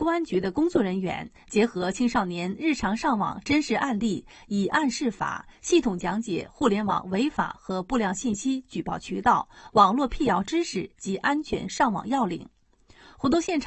公安局的工作人员结合青少年日常上网真实案例，以案释法，系统讲解互联网违法和不良信息举报渠道、网络辟谣知识及安全上网要领。活动现场